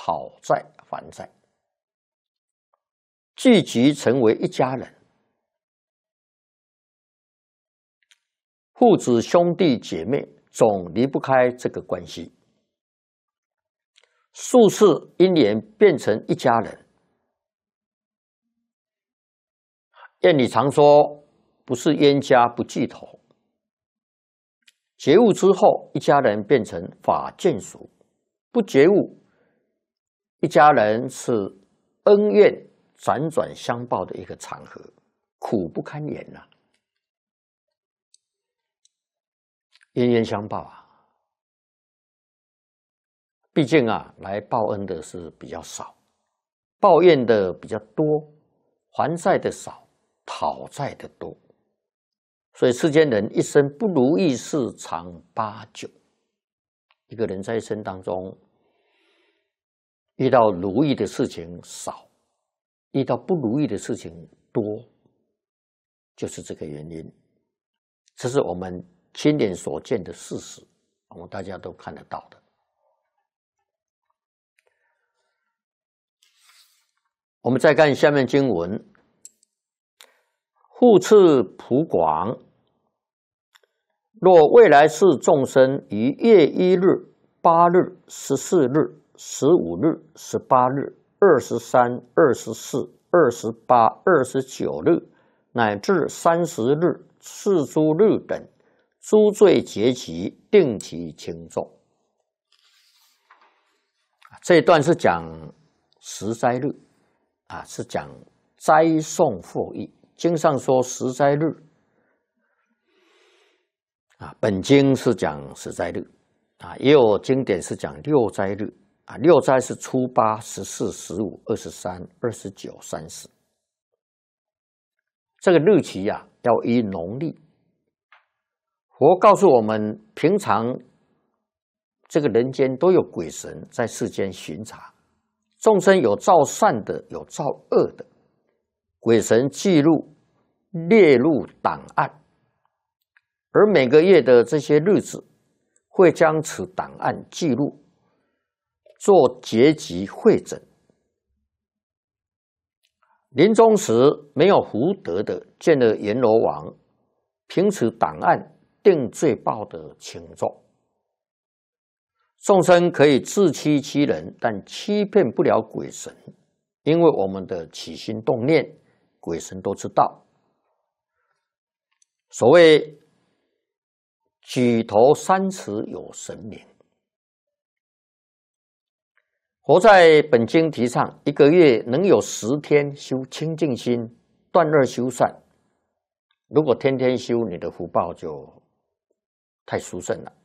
讨债还债，聚集成为一家人，父子兄弟姐妹总离不开这个关系。数次因缘变成一家人。谚语常说，不是冤家不聚头。觉悟之后，一家人变成法眷属；不觉悟，一家人是恩怨辗转相报的一个场合，苦不堪言呐、冤冤相报啊！毕竟啊，来报恩的是比较少，抱怨的比较多，还债的少，讨债的多。所以世间人一生不如意事常八九。一个人在一生当中，遇到如意的事情少，遇到不如意的事情多，就是这个原因。这是我们亲眼所见的事实，我们大家都看得到的。我们再看下面经文：复次普广，若未来世众生于月1日、8日、14日、15日、18日、23、24、28、29日，乃至30日、四诸日等，诸罪结集，定其轻重。这一段是讲十灾日。是讲斋颂获益。经上说十灾日，本经是讲十灾日，也有经典是讲六灾日，六灾是初8、14、15、23、29、30。这个日期要依农历。佛告诉我们，平常这个人间都有鬼神在世间巡查。众生有造善的，有造恶的，鬼神记录列入档案，而每个月的这些日子，会将此档案记录，做结集汇整。临终时没有福德的，见了阎罗王，凭此档案定罪报的轻重。众生可以自欺欺人，但欺骗不了鬼神，因为我们的起心动念，鬼神都知道。所谓举头三尺有神明。佛在本经提倡，一个月能有10天修清净心，断恶修善。如果天天修，你的福报就太殊胜了。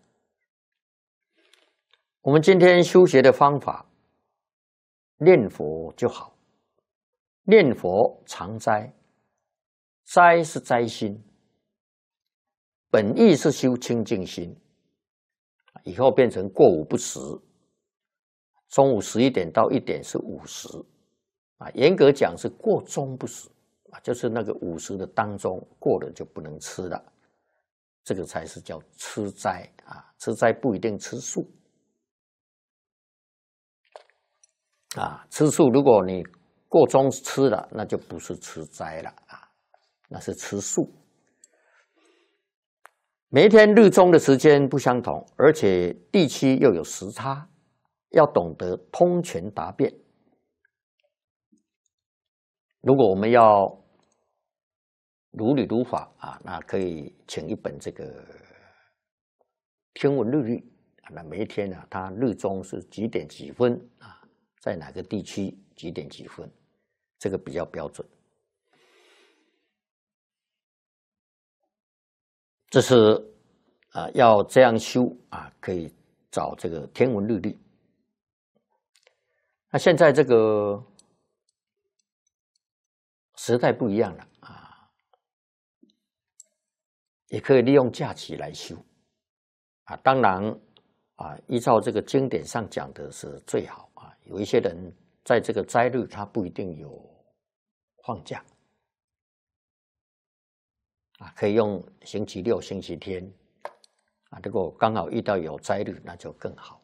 我们今天修学的方法，念佛就好。念佛常斋，斋是斋心，本意是修清净心。以后变成过午不食，中午11点到1点是午食，严格讲是过中不食，就是那个午食的当中过了就不能吃了，这个才是叫吃斋啊。吃斋不一定吃素。吃素，如果你过中吃了，那就不是吃斋了那是吃素。每一天日中的时间不相同，而且地区又有时差，要懂得通权达变。如果我们要如理如法那可以请一本这个天文日历那每一天它日中是几点几分在哪个地区几点几分，这个比较标准。这是要这样修可以找这个天文日历。那现在这个时代不一样了也可以利用假期来修当然依照这个经典上讲的是最好有一些人在这个斋日他不一定有放假可以用星期六、星期天如果刚好遇到有斋日，那就更好。